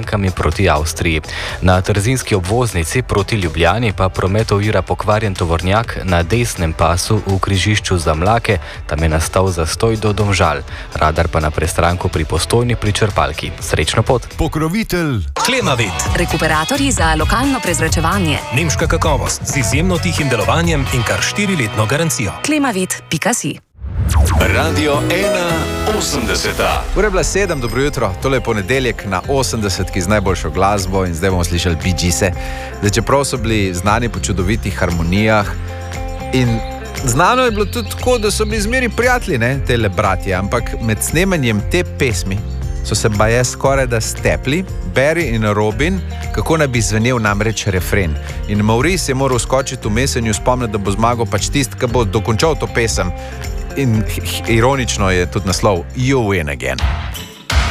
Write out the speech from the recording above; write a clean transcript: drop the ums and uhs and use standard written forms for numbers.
strankami proti Avstriji. Na trzinski obvoznici proti Ljubljani pa promet ovira pokvarjen tovornjak na desnem pasu v križišču za Mlake, tam je nastal zastoj do Domžal. Radar pa na prestranku pri Postojni pri črpalki. Srečno pot! Pokrovitelj Klemavit. Rekuperatorji za lokalno prezračevanje. Nemška kakovost z izjemno tihim delovanjem in kar 4-letno garancijo. Klemavit.si. Radio 81. Ura je bila 7, dobro jutro, tole je ponedeljek na 80, z najboljšo glasbo in zdaj bomo slišali Bee Geese. Zdaj, čeprav so bili znani po čudovitih harmonijah in znano je bilo tudi tako, da so bili zmeri prijatelji, ne, tele bratje, ampak med snemanjem te pesmi so se baje skoraj da stepli, Barry in Robin, kako naj bi zvenel namreč refren. In Maurice je moral skočiti v mesenju, spomniti, da bo zmagal pač tist, ki bo dokončal to pesem. In ironično je tudi naslov You Win Again.